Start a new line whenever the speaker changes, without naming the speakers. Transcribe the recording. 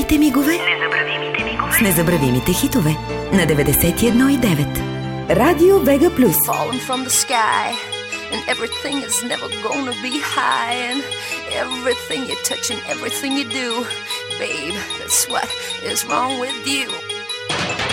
Незабравимите мигове. С незабравимите хитове на 91,9. Радио Вега Плюс.
Falling from the sky, and everything is never gonna be high, and everything you touch and everything you do, babe, that's what is wrong with you.